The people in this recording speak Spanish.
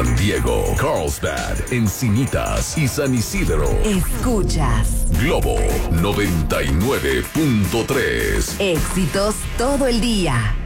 Diego, Carlsbad, Encinitas y San Isidro. Escuchas Globo 99.3. éxitos todo el día.